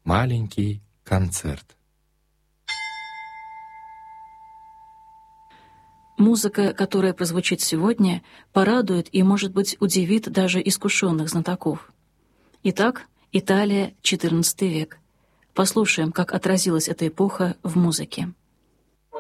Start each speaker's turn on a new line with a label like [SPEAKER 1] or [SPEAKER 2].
[SPEAKER 1] Маленький концерт.
[SPEAKER 2] Музыка, которая прозвучит сегодня, порадует и, может быть, удивит даже искушенных знатоков. Итак, Италия, XIV век. Послушаем, как отразилась эта эпоха в музыке.